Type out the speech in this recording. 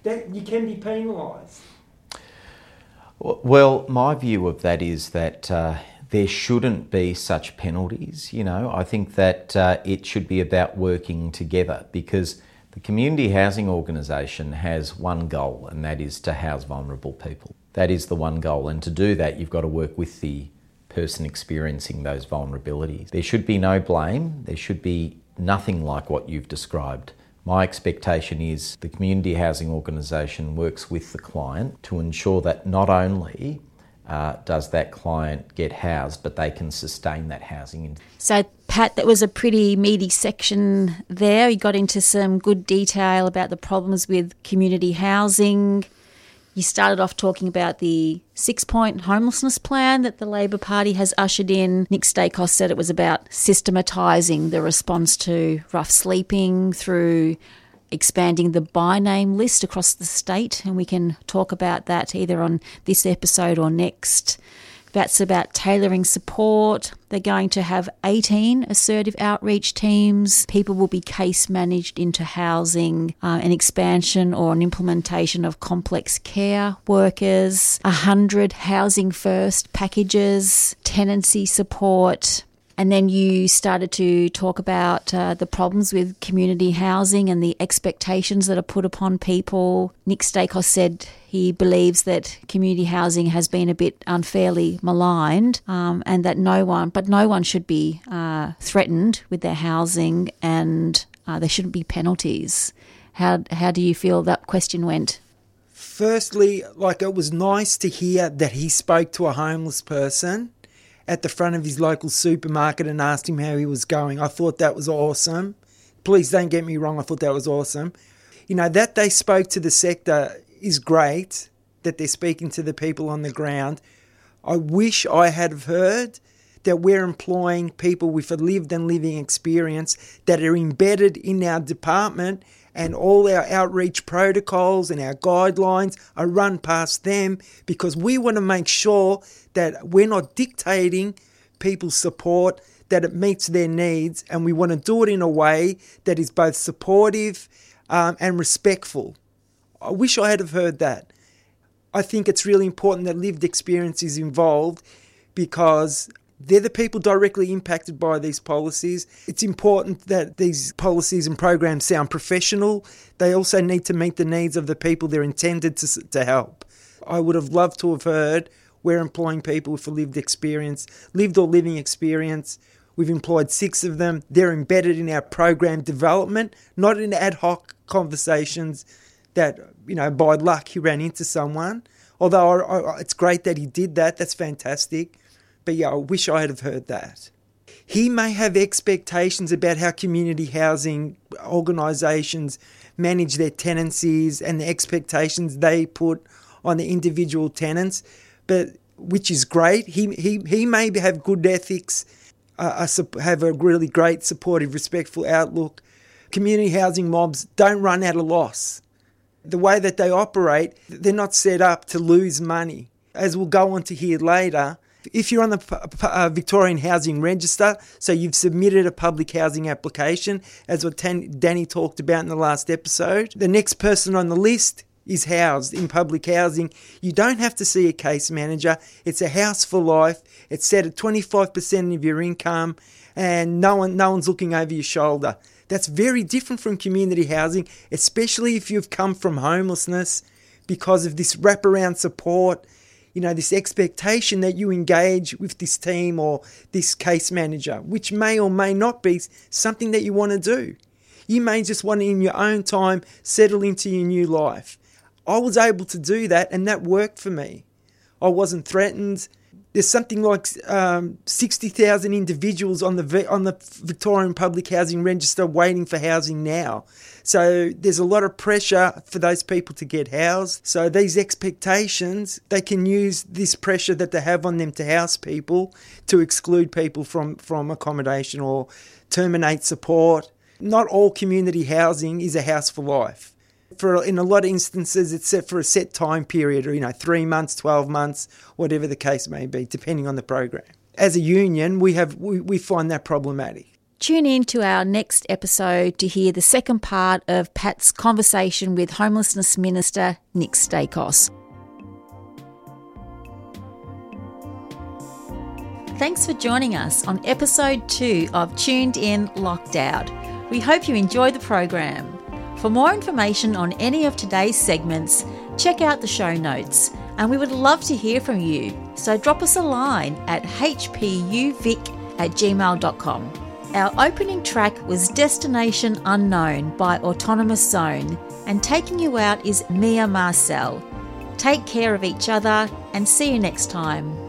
that you can be penalised. Well, my view of that is that there shouldn't be such penalties. I think that it should be about working together, because the community housing organisation has one goal, and that is to house vulnerable people. That is the one goal, and to do that you've got to work with the person experiencing those vulnerabilities. There should be no blame. There should be nothing like what you've described. My expectation is the community housing organisation works with the client to ensure that not only does that client get housed, but they can sustain that housing. So, Pat, that was a pretty meaty section there. You got into some good detail about the problems with community housing. You started off talking about the 6-point homelessness plan that the Labor Party has ushered in. Nick Stakos said it was about systematising the response to rough sleeping through expanding the by name list across the state, and we can talk about that either on this episode or next. That's about tailoring support. They're going to have 18 assertive outreach teams. People will be case managed into housing, an expansion or an implementation of complex care workers, 100 housing first packages, tenancy support. And then you started to talk about the problems with community housing and the expectations that are put upon people. Nick Stakos said he believes that community housing has been a bit unfairly maligned, and that no one should be threatened with their housing, and there shouldn't be penalties. How do you feel that question went? Firstly, it was nice to hear that he spoke to a homeless person at the front of his local supermarket and asked him how he was going. I thought that was awesome. Please don't get me wrong, I thought that was awesome. That they spoke to the sector is great, that they're speaking to the people on the ground. I wish I had heard that we're employing people with a lived and living experience that are embedded in our department, and all our outreach protocols and our guidelines are run past them, because we want to make sure that we're not dictating people's support, that it meets their needs, and we want to do it in a way that is both supportive and respectful. I wish I had have heard that. I think it's really important that lived experience is involved, because they're the people directly impacted by these policies. It's important that these policies and programs sound professional. They also need to meet the needs of the people they're intended to help. I would have loved to have heard we're employing people with a lived or living experience. We've employed 6 of them. They're embedded in our program development, not in ad hoc conversations that, by luck he ran into someone. Although it's great that he did that. That's fantastic. But yeah, I wish I had have heard that. He may have expectations about how community housing organisations manage their tenancies and the expectations they put on the individual tenants, but which is great. He may have good ethics, have a really great, supportive, respectful outlook. Community housing mobs don't run at a loss. The way that they operate, they're not set up to lose money. As we'll go on to hear later, if you're on the Victorian Housing Register, so you've submitted a public housing application, as what Danny talked about in the last episode, the next person on the list is housed in public housing. You don't have to see a case manager. It's a house for life. It's set at 25% of your income, and no one's looking over your shoulder. That's very different from community housing, especially if you've come from homelessness, because of this wraparound support, this expectation that you engage with this team or this case manager, which may or may not be something that you want to do. You may just want to, in your own time, settle into your new life. I was able to do that, and that worked for me. I wasn't threatened. There's something like 60,000 individuals on the Victorian Public Housing Register waiting for housing now. So there's a lot of pressure for those people to get housed. So these expectations, they can use this pressure that they have on them to house people to exclude people from accommodation or terminate support. Not all community housing is a house for life. In a lot of instances, it's set for a set time period, or 3 months, 12 months, whatever the case may be, depending on the program. As a union, we find that problematic. Tune in to our next episode to hear the second part of Pat's conversation with Homelessness Minister Nick Stakos. Thanks for joining us on episode 2 of Tuned In Locked Out. We hope you enjoyed the program. For more information on any of today's segments, check out the show notes, and we would love to hear from you. So drop us a line at hpuvic@gmail.com. Our opening track was Destination Unknown by Autonomous Zone, and taking you out is Mia Marcel. Take care of each other and see you next time.